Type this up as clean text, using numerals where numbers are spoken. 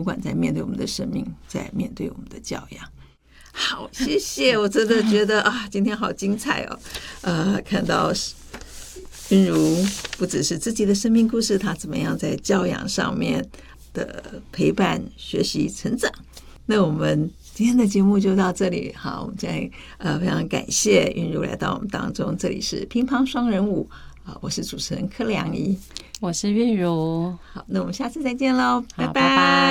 不管在面对我们的生命，在面对我们的教养。好，谢谢，我真的觉得啊，今天好精彩哦。看到韵如不只是自己的生命故事，她怎么样在教养上面的陪伴、学习、成长。那我们今天的节目就到这里。好，我们现在非常感谢韵如来到我们当中。这里是乒乓双人舞我是主持人柯良仪， 我是韵如。 好，那我们下次再见喽，拜拜拜。